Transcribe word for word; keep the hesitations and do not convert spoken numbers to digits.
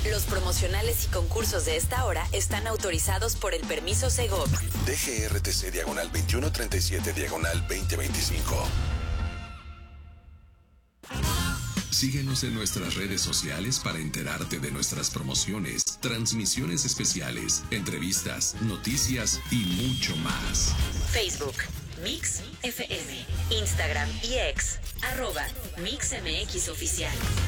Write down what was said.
Los promocionales y concursos de esta hora están autorizados por el permiso Segov. D G R T C diagonal veintiuno treinta y siete diagonal veinte veinticinco. Síguenos en nuestras redes sociales para enterarte de nuestras promociones, transmisiones especiales, entrevistas, noticias y mucho más. Facebook, Mix F M. Instagram y X, arroba Mix M X Oficial.